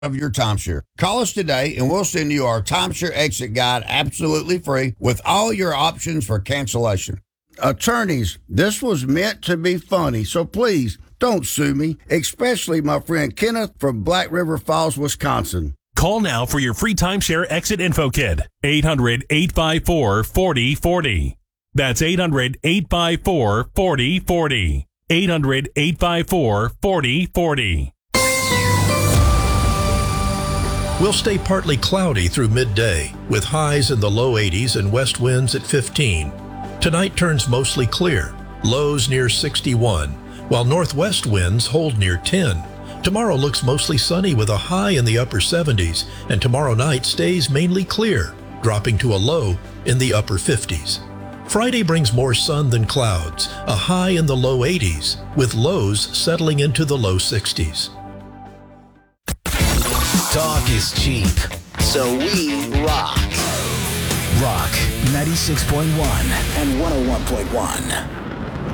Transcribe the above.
of your timeshare. Call us today and we'll send you our timeshare exit guide absolutely free with all your options for cancellation. Attorneys, this was meant to be funny, so please don't sue me, especially my friend Kenneth from Black River Falls, Wisconsin. Call now for your free timeshare exit info kit. 800-854-4040. That's 800-854-4040. 800-854-4040. We'll stay partly cloudy through midday, with highs in the low 80s and west winds at 15. Tonight turns mostly clear, lows near 61, while northwest winds hold near 10. Tomorrow looks mostly sunny with a high in the upper 70s, and tomorrow night stays mainly clear, dropping to a low in the upper 50s. Friday brings more sun than clouds, a high in the low 80s, with lows settling into the low 60s. Talk is cheap, so we rock. Rock 96.1 and 101.1.